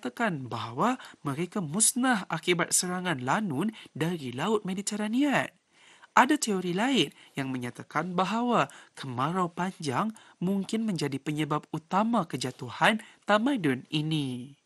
mengatakan bahawa mereka musnah akibat serangan lanun dari Laut Mediterranean. Ada teori lain yang menyatakan bahawa kemarau panjang mungkin menjadi penyebab utama kejatuhan tamadun ini.